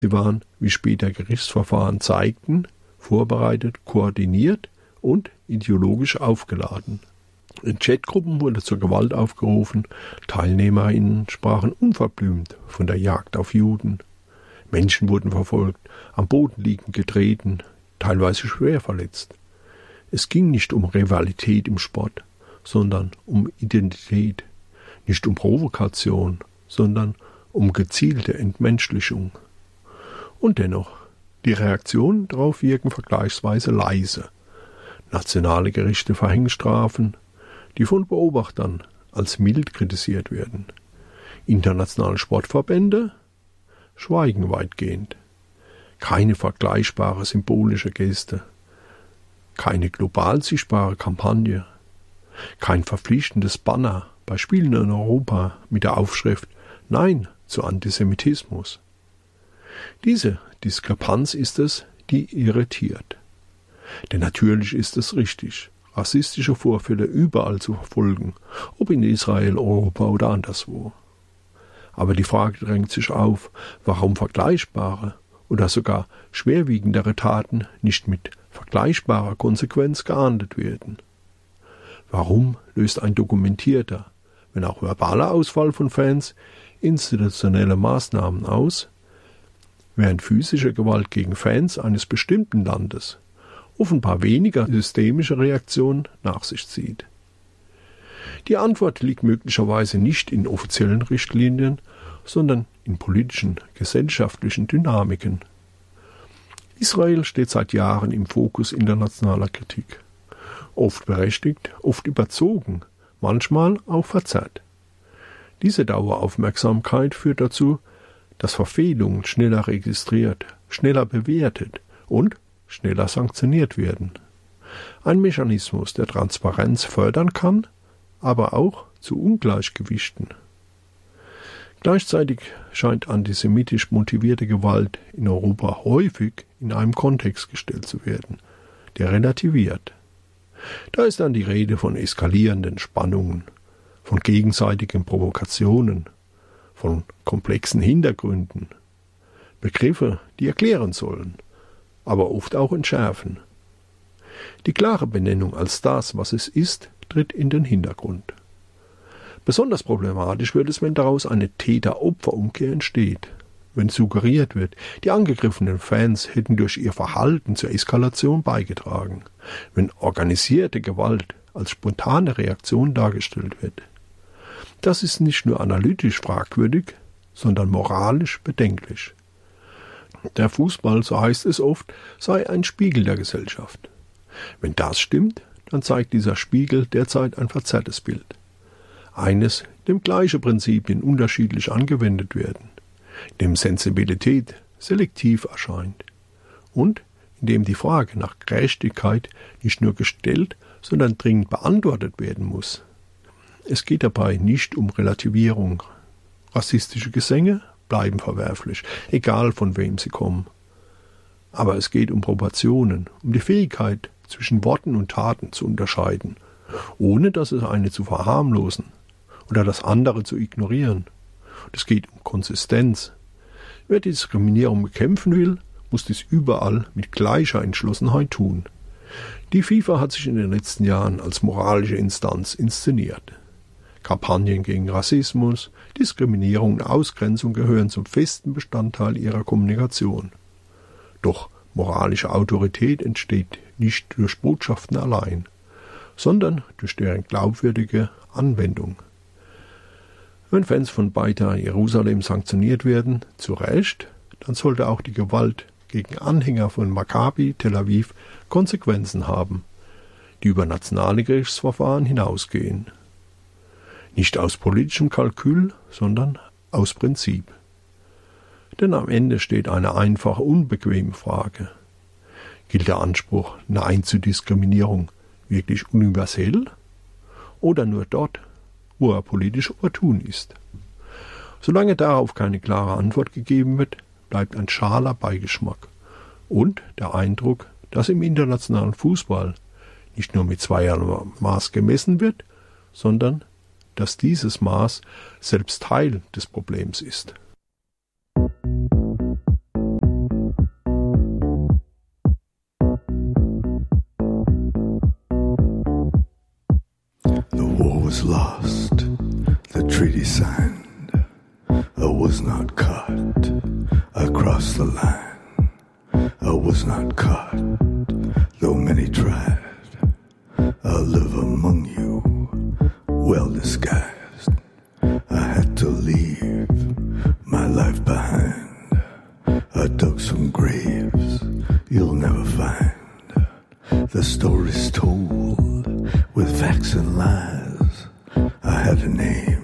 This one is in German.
Sie waren, wie später Gerichtsverfahren zeigten, vorbereitet, koordiniert und ideologisch aufgeladen. In Chatgruppen wurde zur Gewalt aufgerufen, TeilnehmerInnen sprachen unverblümt von der Jagd auf Juden. Menschen wurden verfolgt, am Boden liegend getreten, teilweise schwer verletzt. Es ging nicht um Rivalität im Sport, sondern um Identität, nicht um Provokation, sondern um gezielte Entmenschlichung. Und dennoch, die Reaktionen darauf wirken vergleichsweise leise. Nationale Gerichte verhängen Strafen, die von Beobachtern als mild kritisiert werden. Internationale Sportverbände schweigen weitgehend. Keine vergleichbare symbolische Geste, keine global sichtbare Kampagne, kein verpflichtendes Banner bei Spielen in Europa mit der Aufschrift Nein zu Antisemitismus. Diese Diskrepanz ist es, die irritiert. Denn natürlich ist es richtig, rassistische Vorfälle überall zu verfolgen, ob in Israel, Europa oder anderswo. Aber die Frage drängt sich auf, warum vergleichbare oder sogar schwerwiegendere Taten nicht mit vergleichbarer Konsequenz geahndet werden. Warum löst ein dokumentierter, wenn auch verbaler Ausfall von Fans institutionelle Maßnahmen aus, während physische Gewalt gegen Fans eines bestimmten Landes offenbar weniger systemische Reaktionen nach sich zieht? Die Antwort liegt möglicherweise nicht in offiziellen Richtlinien, sondern in politischen, gesellschaftlichen Dynamiken. Israel steht seit Jahren im Fokus internationaler Kritik. Oft berechtigt, oft überzogen, manchmal auch verzerrt. Diese Daueraufmerksamkeit führt dazu, dass Verfehlungen schneller registriert, schneller bewertet und schneller sanktioniert werden. Ein Mechanismus, der Transparenz fördern kann, aber auch zu Ungleichgewichten. Gleichzeitig scheint antisemitisch motivierte Gewalt in Europa häufig in einem Kontext gestellt zu werden, der relativiert. Da ist dann die Rede von eskalierenden Spannungen, von gegenseitigen Provokationen, von komplexen Hintergründen. Begriffe, die erklären sollen, aber oft auch entschärfen. Die klare Benennung als das, was es ist, tritt in den Hintergrund. Besonders problematisch wird es, wenn daraus eine Täter-Opfer-Umkehr entsteht, wenn suggeriert wird, die angegriffenen Fans hätten durch ihr Verhalten zur Eskalation beigetragen, wenn organisierte Gewalt als spontane Reaktion dargestellt wird. Das ist nicht nur analytisch fragwürdig, sondern moralisch bedenklich. Der Fußball, so heißt es oft, sei ein Spiegel der Gesellschaft. Wenn das stimmt, dann zeigt dieser Spiegel derzeit ein verzerrtes Bild. Eines, in dem gleiche Prinzipien unterschiedlich angewendet werden, in dem Sensibilität selektiv erscheint und in dem die Frage nach Gerechtigkeit nicht nur gestellt, sondern dringend beantwortet werden muss. Es geht dabei nicht um Relativierung. Rassistische Gesänge bleiben verwerflich, egal von wem sie kommen. Aber es geht um Proportionen, um die Fähigkeit, zwischen Worten und Taten zu unterscheiden, ohne das eine zu verharmlosen oder das andere zu ignorieren. Und es geht um Konsistenz. Wer Diskriminierung bekämpfen will, muss dies überall mit gleicher Entschlossenheit tun. Die FIFA hat sich in den letzten Jahren als moralische Instanz inszeniert. Kampagnen gegen Rassismus, Diskriminierung und Ausgrenzung gehören zum festen Bestandteil ihrer Kommunikation. Doch moralische Autorität entsteht nicht durch Botschaften allein, sondern durch deren glaubwürdige Anwendung. Wenn Fans von Beitar Jerusalem sanktioniert werden, zu Recht, dann sollte auch die Gewalt gegen Anhänger von Maccabi Tel Aviv Konsequenzen haben, die über nationale Gerichtsverfahren hinausgehen. Nicht aus politischem Kalkül, sondern aus Prinzip. Denn am Ende steht eine einfache, unbequeme Frage. Gilt der Anspruch Nein zu Diskriminierung wirklich universell oder nur dort, wo er politisch opportun ist? Solange darauf keine klare Antwort gegeben wird, bleibt ein schaler Beigeschmack und der Eindruck, dass im internationalen Fußball nicht nur mit zweierlei Maß gemessen wird, sondern dass dieses Maß selbst Teil des Problems ist. lost, the treaty signed. I was not caught, I crossed the line. I was not caught, though many tried. I live among you, well disguised. I had to leave my life behind. I dug some graves you'll never find. The story's told with facts and lies. I had a name,